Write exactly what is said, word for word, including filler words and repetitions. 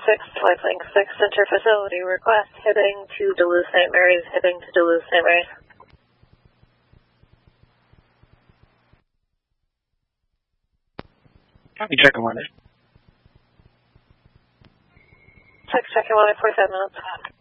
six, Lifelink six, Center Facility request, heading to Duluth Saint Mary's, heading to Duluth Saint Mary's. Copy, check one. Check, check in one in forty-five minutes.